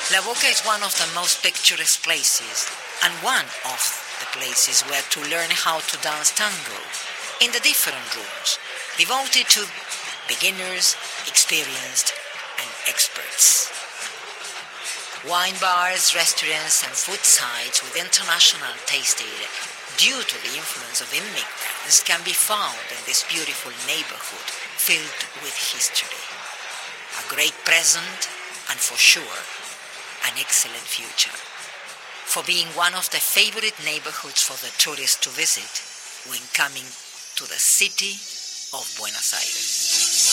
La Boca is one of the most picturesque places and one of the places where to learn how to dance tango in the different rooms devoted to beginners, experienced and experts. Wine bars, restaurants and food sites with international tasted due to the influence of immigrants can be found in this beautiful neighborhood filled with history. A great present and for sure an excellent future, for being one of the favorite neighborhoods for the tourists to visit when coming to the city of Buenos Aires.